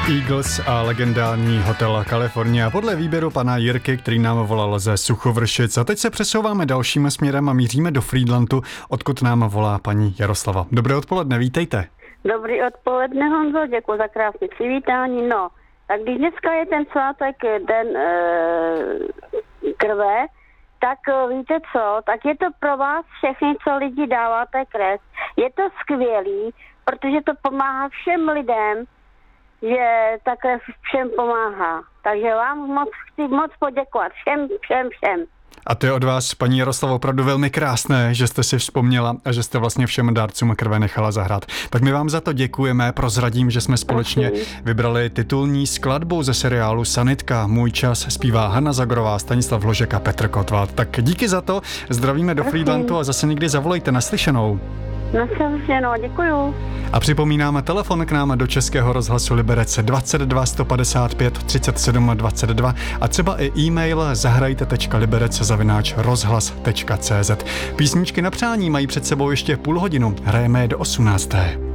Eagles a legendární hotel California podle výběru pana Jirky, který nám volal ze Suchovršic. A teď se přesouváme dalším směrem a míříme do Frýdlantu, odkud nám volá paní Jaroslava. Dobré odpoledne, vítejte. Dobrý odpoledne, Honzo, děkuji za krásné přivítání. No, tak když dneska je ten svátek, den krve, tak víte co, tak je to pro vás všechny, co lidi dáváte krev. Je to skvělý, protože to pomáhá všem lidem, že ta krev všem pomáhá. Takže vám chci moc poděkovat všem. A to je od vás, paní Jaroslavo, opravdu velmi krásné, že jste si vzpomněla a že jste vlastně všem dárcům krve nechala zahrát. Tak my vám za to děkujeme, prozradím, že jsme společně vybrali titulní skladbu ze seriálu Sanitka. Můj čas zpívá Hana Zagorová, Stanislav Hložek a Petr Kotwald. Tak díky za to, zdravíme do Frýdlantu a zase někdy zavolejte, naslyšenou. Naslyšenou, děkuju. A připomínáme telefon k nám do Českého rozhlasu Liberec 22 155 37 22 a třeba i e-mail zahrajte.liberec@rozhlas.cz. Písničky na přání mají před sebou ještě půl hodinu, hrajeme je do 18.